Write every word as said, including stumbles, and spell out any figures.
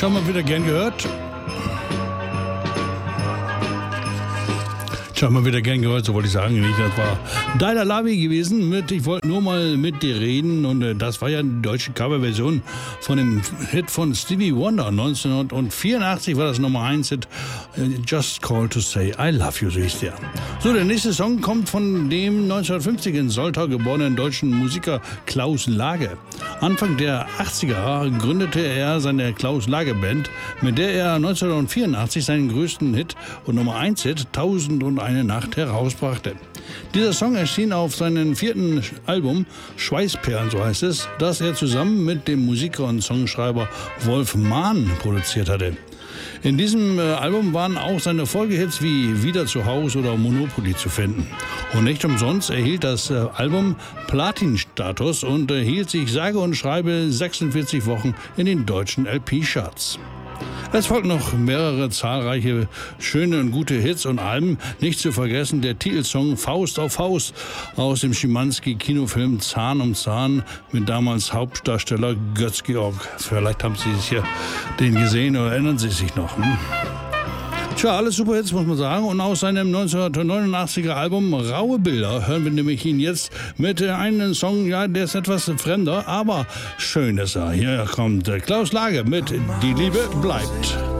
Schon mal wieder gern gehört. Schon mal wieder gern gehört, so wollte ich sagen. Nicht? Das war Daila Lavi gewesen mit Ich wollte nur mal mit dir reden. Und äh, das war ja eine deutsche Coverversion von dem Hit von Stevie Wonder. neunzehnhundertvierundachtzig war das Nummer eins Hit. Just Call to Say I Love You, so hieß der. So, der nächste Song kommt von dem neunzehnhundertfünfzig in Soltau geborenen deutschen Musiker Klaus Lage. Anfang der achtziger gründete er seine Klaus Lage Band, mit der er neunzehnhundertvierundachtzig seinen größten Hit und Nummer eins Hit Tausend und eine Nacht herausbrachte. Dieser Song erschien auf seinem vierten Album Schweißperlen, so heißt es, das er zusammen mit dem Musiker und Songschreiber Wolf Mahn produziert hatte. In diesem äh, Album waren auch seine Folgehits wie Wieder zu Haus oder Monopoly zu finden. Und nicht umsonst erhielt das äh, Album Platin-Status und äh, hielt sich sage und schreibe sechsundvierzig Wochen in den deutschen L P-Charts. Es folgten noch mehrere zahlreiche schöne und gute Hits und Alben. Nicht zu vergessen der Titelsong Faust auf Faust aus dem Schimanski-Kinofilm Zahn um Zahn mit damals Hauptdarsteller Götz Georg. Vielleicht haben Sie sich hier den gesehen oder erinnern Sie sich noch. Hm? Tja, alles Superhits, muss man sagen. Und aus seinem neunzehnhundertneunundachtziger Album Raue Bilder hören wir nämlich ihn jetzt mit einem Song, ja, der ist etwas fremder, aber schön ist er. Hier kommt Klaus Lage mit Die Liebe bleibt.